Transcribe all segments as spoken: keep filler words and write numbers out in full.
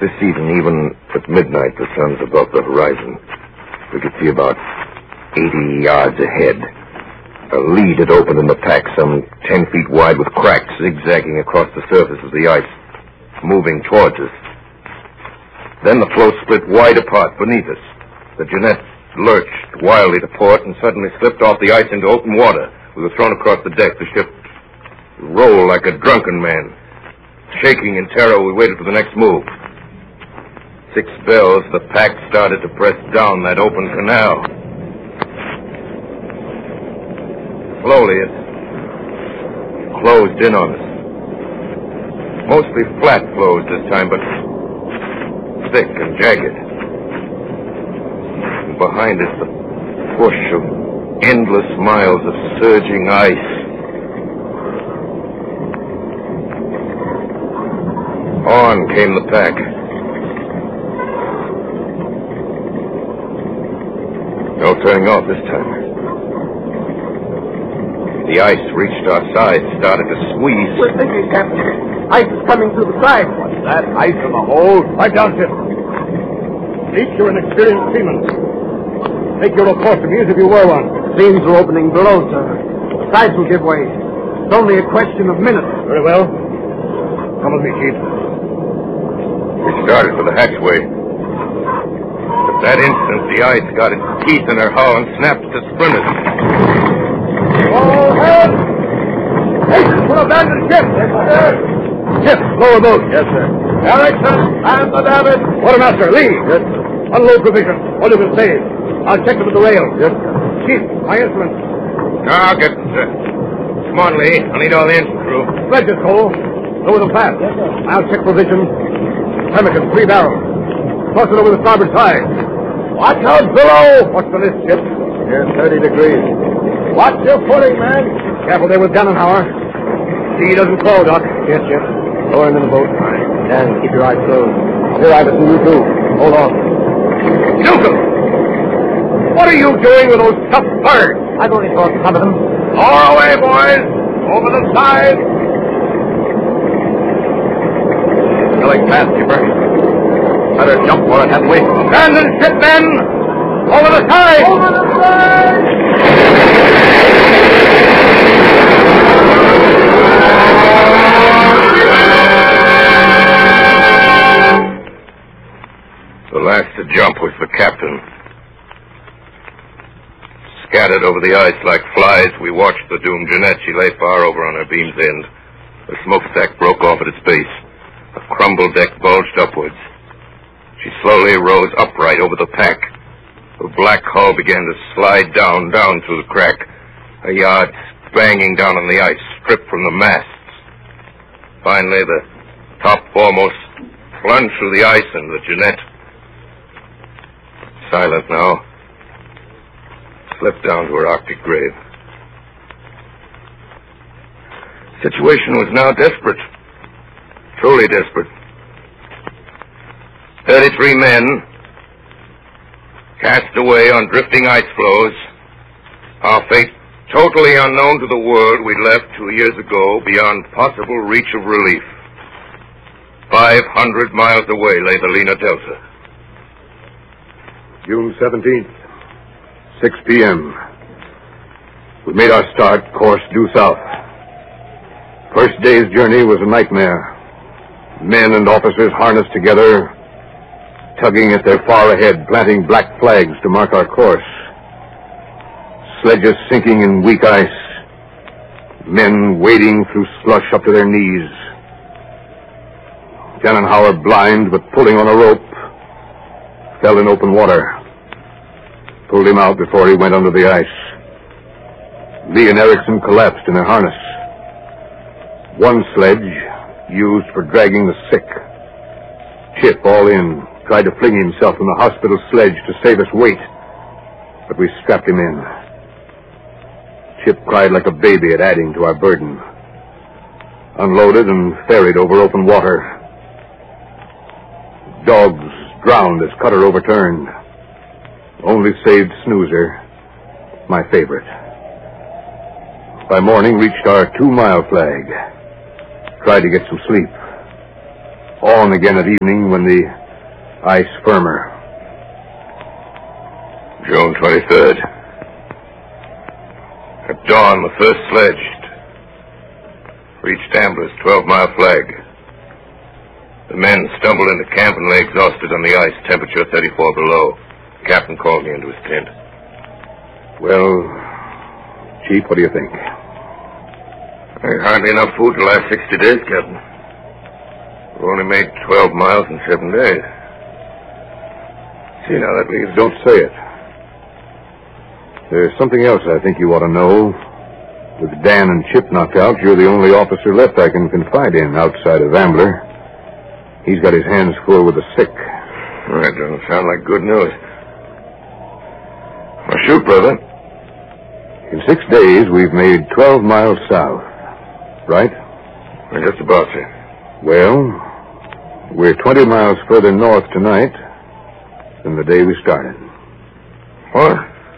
This evening, even at midnight, the sun's above the horizon. We could see about eighty yards ahead. A lead had opened in the pack some ten feet wide with cracks zigzagging across the surface of the ice, moving towards us. Then the floe split wide apart beneath us. The Jeannette lurched wildly to port and suddenly slipped off the ice into open water. We were thrown across the deck. The ship rolled like a drunken man. Shaking in terror, we waited for the next move. Six bells, the pack started to press down that open canal. Slowly, it closed in on us. Mostly flat floes this time, but thick and jagged. And behind us, the push of endless miles of surging ice. On came the pack. No turning off this time. The ice reached our sides, started to squeeze. We're thinking, Captain. Ice is coming through the side. What's that? Ice in the hold? Pipe down, ship. Leach, you're an experienced seaman. Take your course to me as if you were one. The seams are opening below, sir. The sides will give way. It's only a question of minutes. Very well. Come with me, Chief. We started for the hatchway. At that instant, the ice got its teeth in her hull and snapped to splinters. All hands! Hasten for abandoned ship! Yes, sir. Ship, lower boat. Yes, sir. Erickson, and the David. Quartermaster, Lee. Yes, sir. Unload provision. All you can save. I'll check them at the rail. Yes, sir. Chief, my instruments. I'll get them, sir. Come on, Lee. I'll need all the engine crew. Sledges, Cole. Lower them fast. Yes, sir. I'll check provision. Pemmican, three barrels. Toss it over the starboard side. Watch out below. What's the list, Chip? Here's thirty degrees. Watch your footing, man. Careful there with Gannenhauer. See he doesn't fall, Doc. Yes, Chip. Lower him in the boat. All right. Dan, keep your eyes closed. Here, Iverson, you too. Hold on. Newcomb! What are you doing with those tough birds? I've only caught some of them. Lower away, boys. Over the side. Going fast, Skipper. Better jump for it, haven't we? Abandon ship, men! Over the side! Over the side! The last to jump was the captain. Scattered over the ice like flies, we watched the doomed Jeannette. She lay far over on her beam's end. The smokestack broke off at its base. A crumbled deck bulged upwards. She slowly rose upright over the pack. Her black hull began to slide down, down through the crack. Her yards banging down on the ice, stripped from the masts. Finally, the top foremost plunged through the ice, and the Jeannette, silent now, slipped down to her Arctic grave. The situation was now desperate. Truly desperate. Thirty-three men, cast away on drifting ice floes, our fate totally unknown to the world we'd left two years ago, beyond possible reach of relief. Five hundred miles away lay the Lena Delta. June seventeenth, six p.m. We made our start, course due south. First day's journey was a nightmare. Men and officers harnessed together, tugging at their far ahead, planting black flags to mark our course. Sledges sinking in weak ice. Men wading through slush up to their knees. Gannenhauer, blind but pulling on a rope, fell in open water. Pulled him out before he went under the ice. Lee and Erickson collapsed in their harness. One sledge, used for dragging the sick. Chip, all in, tried to fling himself from the hospital sledge to save us weight, but we strapped him in. Chip cried like a baby at adding to our burden. Unloaded and ferried over open water. Dogs drowned as cutter overturned. Only saved Snoozer, my favorite. By morning, reached our two-mile flag. Tried to get some sleep. On again at evening when the ice firmer. June twenty-third. At dawn, the first sledge reached Ambler's twelve-mile flag. The men stumbled into camp and lay exhausted on the ice, temperature thirty-four below. The captain called me into his tent. Well, Chief, what do you think? There's hardly enough food to last sixty days, Captain. We've only made twelve miles in seven days. See how that leaves? Don't say it. There's something else I think you ought to know. With Dan and Chip knocked out, you're the only officer left I can confide in outside of Ambler. He's got his hands full with the sick. That doesn't sound like good news. Well, shoot, brother. In six days, we've made twelve miles south. Right? We're just about to. Well, we're twenty miles further north tonight than the day we started. What?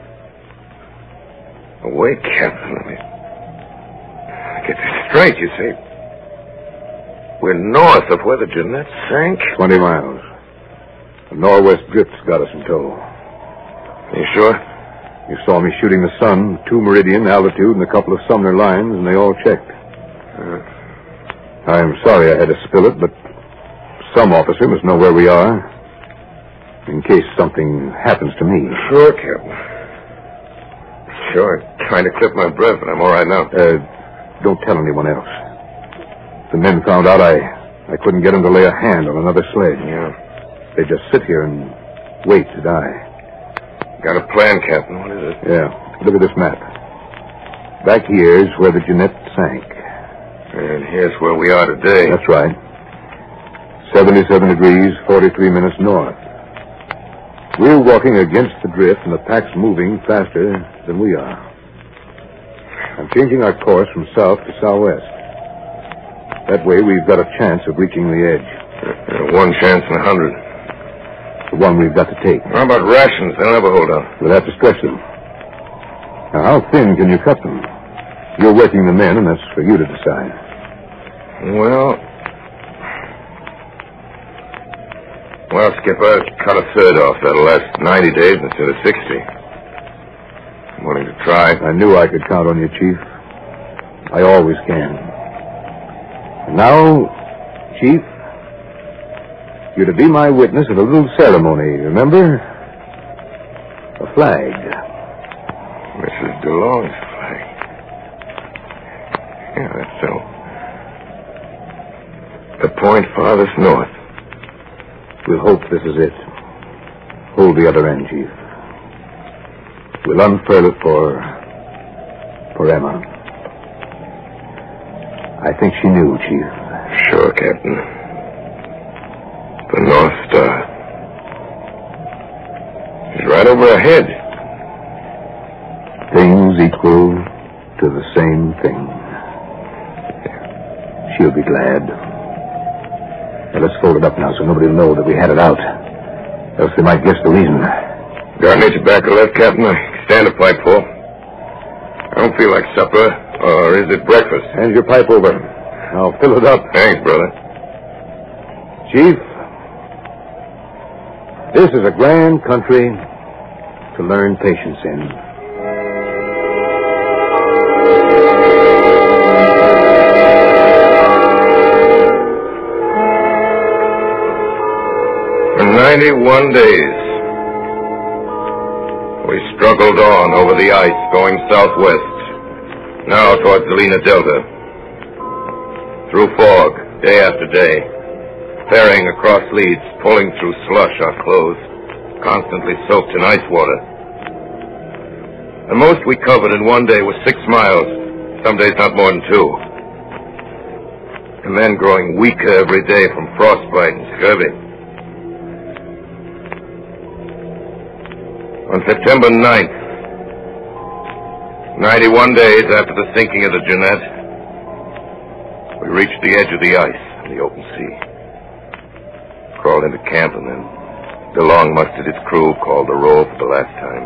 Oh, wait, Captain. Let me get this straight, you see. We're north of where the Jeanette sank? Twenty miles. The northwest drift's got us in tow. You sure? You saw me shooting the sun, two meridian, altitude, and a couple of Sumner lines, and they all checked. Uh, I'm sorry I had to spill it, but some officer must know where we are, in case something happens to me. Sure, Captain. Sure. Trying to clip my breath, but I'm all right now. Uh, don't tell anyone else. The men found out I, I couldn't get them to lay a hand on another sled. Yeah. They just sit here and wait to die. Got a plan, Captain. What is it? Yeah. Look at this map. Back here's where the Jeanette sank. And here's where we are today. That's right. seventy-seven degrees, forty-three minutes north. We're walking against the drift, and the pack's moving faster than we are. I'm changing our course from south to southwest. That way, we've got a chance of reaching the edge. Uh, one chance in a hundred. The one we've got to take. How about rations? They'll never hold out. We'll have to stretch them. Now, how thin can you cut them? You're working the men, and that's for you to decide. Well... Well, Skipper, cut a third off. That'll last ninety days instead of sixty. I'm willing to try. I knew I could count on you, Chief. I always can. And now, Chief, you're to be my witness at a little ceremony, remember? A flag. Missus DeLong's flag. Yeah, that's so. The point farthest north. We'll hope this is it. Hold the other end, Chief. We'll unfurl it for... for Emma. I think she knew, Chief. Sure, Captain. The North Star. She's right over ahead. Things equal to the same thing. She'll be glad. Now, let's fold it up now so nobody will know that we had it out. Else they might guess the reason. Got any tobacco left, Captain? I can stand a pipe full. I don't feel like supper. Or is it breakfast? Hand your pipe over. I'll fill it up. Thanks, brother. Chief, this is a grand country to learn patience in. For ninety-one days, we struggled on over the ice going southwest, now towards the Lena Delta. Through fog, day after day, ferrying across leads, pulling through slush our clothes, constantly soaked in ice water. The most we covered in one day was six miles, some days not more than two. And then growing weaker every day from frostbite and scurvy. On September ninth, ninety-one days after the sinking of the Jeanette, we reached the edge of the ice in the open sea. Crawled into camp, and then DeLong mustered his crew, called the roll for the last time.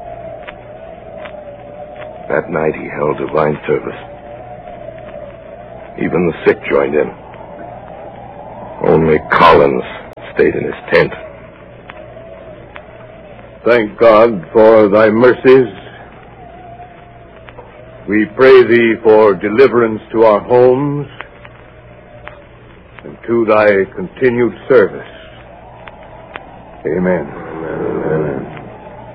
That night he held divine service. Even the sick joined in. Only Only Collins stayed in his tent. Thank God for thy mercies. We pray thee for deliverance to our homes and to thy continued service. Amen. Amen. Amen.